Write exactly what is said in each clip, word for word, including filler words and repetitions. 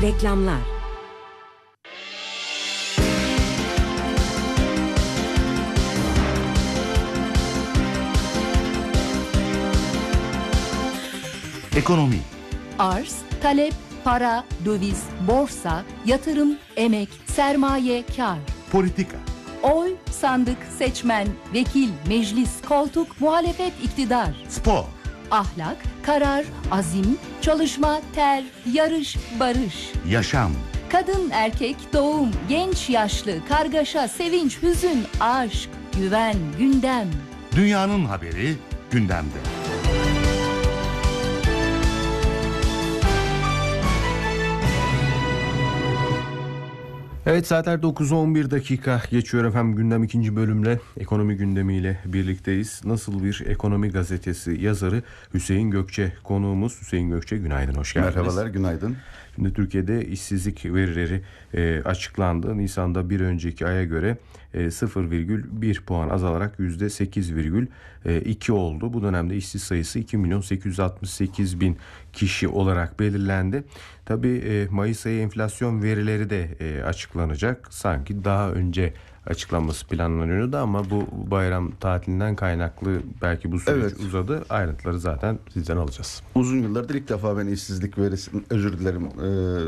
Reklamlar. Ekonomi. Arz, talep, para, döviz, borsa, yatırım, emek, sermaye, kar. Politika. Oy, sandık, seçmen, vekil, meclis, koltuk, muhalefet, iktidar. Spor. Ahlak, karar, azim, çalışma, ter, yarış, barış. Yaşam. Kadın, erkek, doğum, genç, yaşlı, kargaşa, sevinç, hüzün, aşk, güven, gündem. Dünyanın haberi gündemde. Evet, saatler dokuz on bir dakika geçiyor efendim. Gündem ikinci bölümle ekonomi gündemiyle birlikteyiz. Nasıl bir ekonomi gazetesi yazarı Hüseyin Gökçe konuğumuz. Hüseyin Gökçe, günaydın, hoş geldiniz. Merhabalar, günaydın. Şimdi Türkiye'de işsizlik verileri e, açıklandı. Nisan'da bir önceki aya göre e, sıfır virgül bir puan azalarak yüzde sekiz virgül iki oldu. Bu dönemde işsiz sayısı iki milyon sekiz yüz altmış sekiz bin kişi olarak belirlendi. Tabii e, Mayıs ayı enflasyon verileri de e, açıklanacak. Sanki daha önce açıklanması planlanıyordu ama bu bayram tatilinden kaynaklı belki bu süreç Evet. uzadı. Ayrıntıları zaten sizden alacağız. Uzun yıllardır ilk defa ben işsizlik verisini, özür dilerim, e,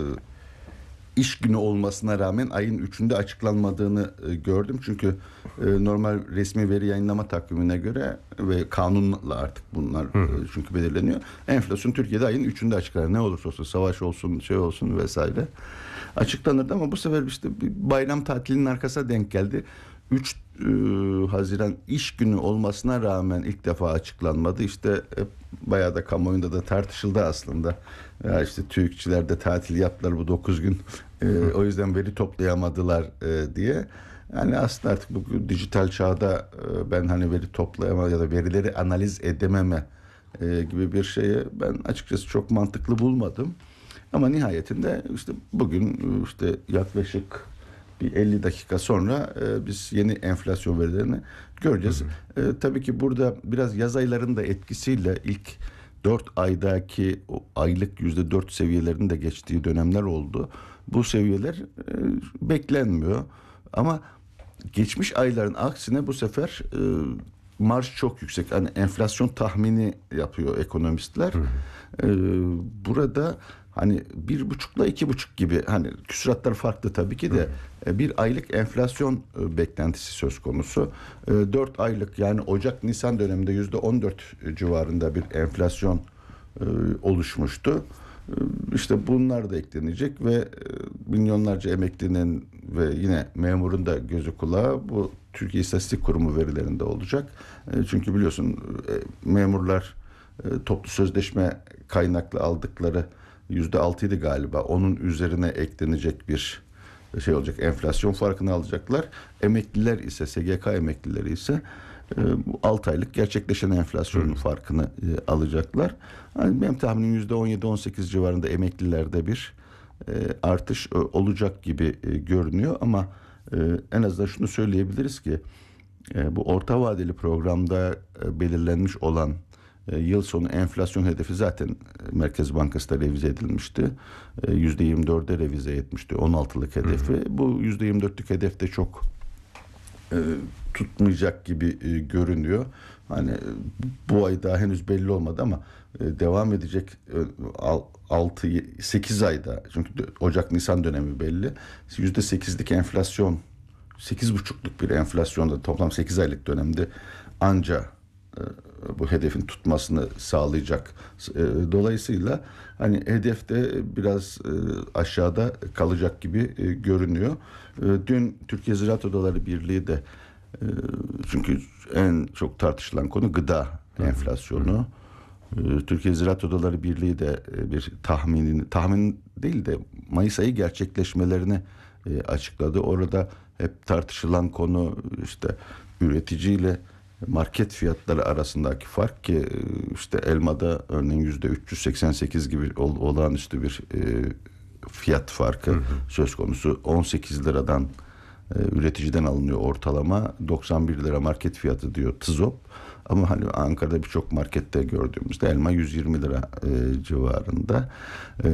iş günü olmasına rağmen ayın üçünde açıklanmadığını e, gördüm. Çünkü e, normal resmi veri yayınlama takvimine göre ve kanunla artık bunlar e, çünkü belirleniyor. Enflasyon Türkiye'de ayın üçünde açıklanır. Ne olursa olsun, savaş olsun, şey olsun vesaire açıklanırdı ama bu sefer işte bir bayram tatilinin arkasına denk geldi. üç Haziran iş günü olmasına rağmen ilk defa açıklanmadı. İşte e, bayağı da kamuoyunda da tartışıldı aslında. Ya işte TÜİKçiler de tatil yaptılar bu dokuz gün. E, o yüzden veri toplayamadılar e, diye. Yani aslında artık bu dijital çağda e, ben hani veri toplayama ya da verileri analiz edememe e, gibi bir şeyi ben açıkçası çok mantıklı bulmadım. Ama nihayetinde işte bugün işte yaklaşık bir elli dakika sonra e, biz yeni enflasyon verilerini göreceğiz. Hı hı. E, tabii ki burada biraz yaz aylarının da etkisiyle ilk dört aydaki o aylık yüzde dört seviyelerini de geçtiği dönemler oldu. Bu seviyeler e, beklenmiyor. Ama geçmiş ayların aksine bu sefer e, marj çok yüksek. Hani enflasyon tahmini yapıyor ekonomistler. Hı hı. E, burada hani bir buçukla iki buçuk gibi, hani küsuratlar farklı tabii ki de, Hı. bir aylık enflasyon beklentisi söz konusu. Dört aylık, yani Ocak-Nisan döneminde yüzde on dört civarında bir enflasyon oluşmuştu. İşte bunlar da eklenecek ve milyonlarca emeklinin ve yine memurun da gözü kulağı bu Türkiye İstatistik Kurumu verilerinde olacak. Çünkü biliyorsun memurlar toplu sözleşme kaynaklı aldıkları yüzde altıydı galiba. Onun üzerine eklenecek bir şey olacak. Enflasyon farkını alacaklar. Emekliler ise, S G K emeklileri ise altı aylık gerçekleşen enflasyonun Hı. farkını e, alacaklar. Yani benim tahminim yüzde on yedi on sekiz civarında emeklilerde bir e, artış e, olacak gibi e, görünüyor ama e, en azından şunu söyleyebiliriz ki e, bu orta vadeli programda e, belirlenmiş olan yıl sonu enflasyon hedefi zaten Merkez Bankası da revize edilmişti. yüzde yirmi dörde revize etmişti on altılık hedefi. Hı hı. Bu yüzde yirmi dörtlük hedef de çok e, tutmayacak gibi e, görünüyor. Hani bu ay daha henüz belli olmadı ama e, devam edecek e, altı sekiz ayda, çünkü Ocak-Nisan dönemi belli. yüzde sekizlik enflasyon, sekiz buçukluk bir enflasyonda toplam sekiz aylık dönemde anca bu hedefin tutmasını sağlayacak. Dolayısıyla hani hedefte biraz aşağıda kalacak gibi görünüyor. Dün Türkiye Ziraat Odaları Birliği de, çünkü en çok tartışılan konu gıda enflasyonu. Türkiye Ziraat Odaları Birliği de bir tahminini, tahmin değil de Mayıs ayı gerçekleşmelerini açıkladı. Orada hep tartışılan konu işte üreticiyle market fiyatları arasındaki fark, ki işte elmada örneğin yüzde üç yüz seksen sekiz gibi olağanüstü bir e, fiyat farkı hı hı. söz konusu. on sekiz liradan e, üreticiden alınıyor ortalama, doksan bir lira market fiyatı diyor TİZOP. Ama hani Ankara'da birçok markette gördüğümüzde elma yüz yirmi lira e, civarında. E,